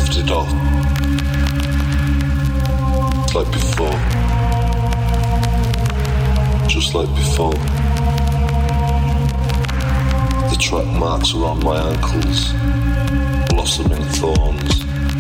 lifted off. It's like before. Just like before. The track marks are on my ankles. Blossoming thorns.